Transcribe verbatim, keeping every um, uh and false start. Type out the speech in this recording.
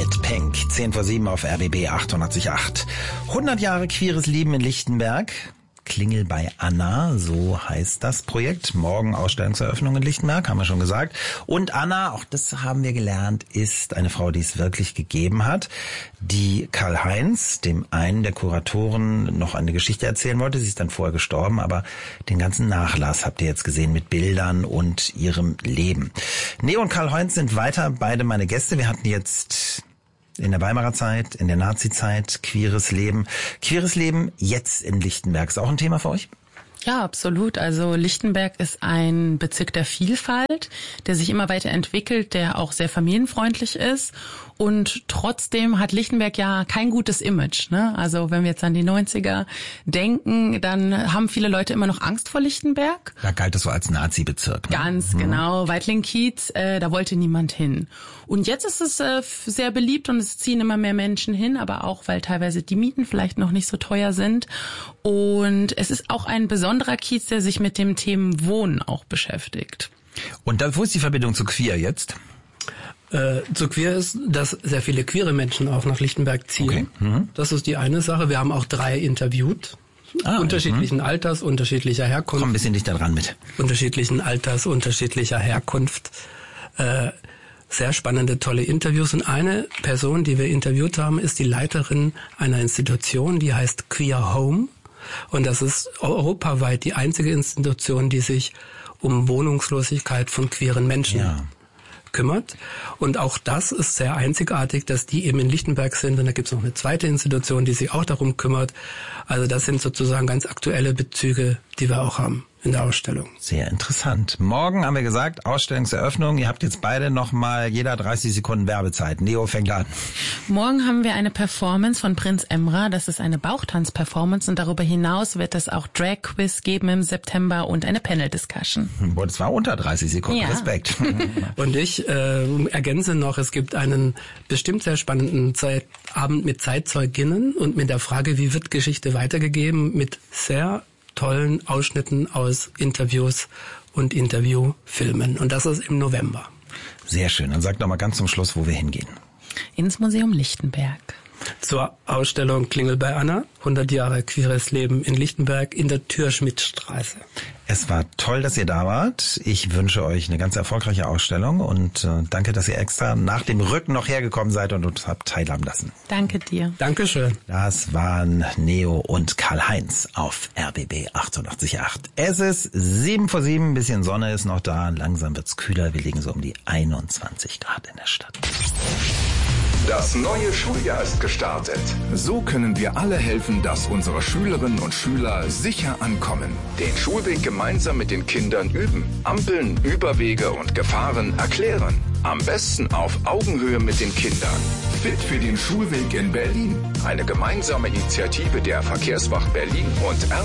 mit Pink. zehn vor sieben auf R B B achtundachtzig Komma acht. hundert Jahre queeres Leben in Lichtenberg. Klingel bei Anna, so heißt das Projekt. Morgen Ausstellungseröffnung in Lichtenberg, haben wir schon gesagt. Und Anna, auch das haben wir gelernt, ist eine Frau, die es wirklich gegeben hat, die Karl-Heinz, dem einen der Kuratoren, noch eine Geschichte erzählen wollte. Sie ist dann vorher gestorben, aber den ganzen Nachlass habt ihr jetzt gesehen mit Bildern und ihrem Leben. Neo und Karl-Heinz sind weiter beide meine Gäste. Wir hatten jetzt in der Weimarer Zeit, in der Nazi-Zeit, queeres Leben. Queeres Leben jetzt in Lichtenberg. Ist auch ein Thema für euch? Ja, absolut. Also Lichtenberg ist ein Bezirk der Vielfalt, der sich immer weiter entwickelt, der auch sehr familienfreundlich ist. Und trotzdem hat Lichtenberg ja kein gutes Image, ne? Also wenn wir jetzt an die neunziger denken, dann haben viele Leute immer noch Angst vor Lichtenberg. Da galt es so als Nazi-Bezirk. Ne? Ganz mhm. genau. Weitling-Kiez, äh, da wollte niemand hin. Und jetzt ist es äh, sehr beliebt und es ziehen immer mehr Menschen hin, aber auch, weil teilweise die Mieten vielleicht noch nicht so teuer sind. Und es ist auch ein besonderer Kiez, der sich mit dem Thema Wohnen auch beschäftigt. Und da, wo ist die Verbindung zu queer jetzt? Äh, zu queer ist, dass sehr viele queere Menschen auch nach Lichtenberg ziehen. Okay. Mhm. Das ist die eine Sache. Wir haben auch drei interviewt. Ah, unterschiedlichen mhm. Alters, unterschiedlicher Herkunft. Komm ein bisschen dichter dran mit. Unterschiedlichen Alters, unterschiedlicher Herkunft. Äh, sehr spannende, tolle Interviews. Und eine Person, die wir interviewt haben, ist die Leiterin einer Institution, die heißt Queer Home. Und das ist europaweit die einzige Institution, die sich um Wohnungslosigkeit von queeren Menschen ja. kümmert. Und auch das ist sehr einzigartig, dass die eben in Lichtenberg sind. Und da gibt es noch eine zweite Institution, die sich auch darum kümmert. Also das sind sozusagen ganz aktuelle Bezüge, die wir auch haben in der Ausstellung. Sehr interessant. Morgen haben wir gesagt, Ausstellungseröffnung. Ihr habt jetzt beide nochmal jeder dreißig Sekunden Werbezeit. Neo fängt an. Morgen haben wir eine Performance von Prinz Emra. Das ist eine Bauchtanz-Performance und darüber hinaus wird es auch Drag-Quiz geben im September und eine Panel-Discussion. Boah, das war unter dreißig Sekunden. Ja. Respekt. Und ich äh, ergänze noch, es gibt einen bestimmt sehr spannenden Zeit- Abend mit Zeitzeuginnen und mit der Frage, wie wird Geschichte weitergegeben, mit sehr tollen Ausschnitten aus Interviews und Interviewfilmen. Und das ist im November. Sehr schön. Dann sag doch mal ganz zum Schluss, wo wir hingehen. Ins Museum Lichtenberg. Zur Ausstellung Klingel bei Anna, hundert Jahre queeres Leben in Lichtenberg in der Türschmidtstraße. Es war toll, dass ihr da wart. Ich wünsche euch eine ganz erfolgreiche Ausstellung und äh, danke, dass ihr extra nach dem Rücken noch hergekommen seid und uns habt teilhaben lassen. Danke dir. Dankeschön. Das waren Neo und Karl-Heinz auf R B B achtundachtzig Komma acht. Es ist sieben vor sieben, ein bisschen Sonne ist noch da, langsam wird's kühler. Wir liegen so um die einundzwanzig Grad in der Stadt. Das neue Schuljahr ist gestartet. So können wir alle helfen, dass unsere Schülerinnen und Schüler sicher ankommen. Den Schulweg gemeinsam mit den Kindern üben. Ampeln, Überwege und Gefahren erklären. Am besten auf Augenhöhe mit den Kindern. Fit für den Schulweg in Berlin. Eine gemeinsame Initiative der Verkehrswacht Berlin und R